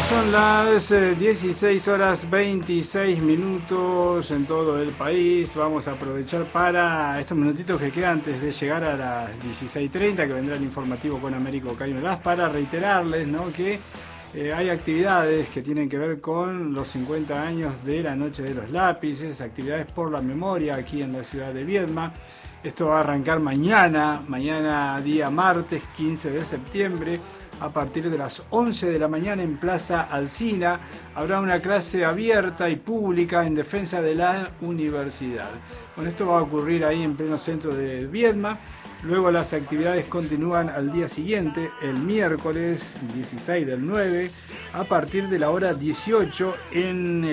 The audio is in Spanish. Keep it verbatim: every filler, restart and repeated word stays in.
Son las dieciséis horas veintiséis minutos en todo el país. Vamos a aprovechar para estos minutitos que quedan antes de llegar a las dieciséis treinta, que vendrá el informativo con Américo Cañuelas, para reiterarles, ¿no?, que eh, hay actividades que tienen que ver con los cincuenta años de la Noche de los Lápices, actividades por la memoria aquí en la ciudad de Viedma. Esto va a arrancar mañana, mañana día martes quince de septiembre, a partir de las once de la mañana en Plaza Alsina. Habrá una clase abierta y pública en defensa de la universidad. Bueno, esto va a ocurrir ahí en pleno centro de Viedma. Luego las actividades continúan al día siguiente, el miércoles dieciséis del nueve, a partir de la hora dieciocho en el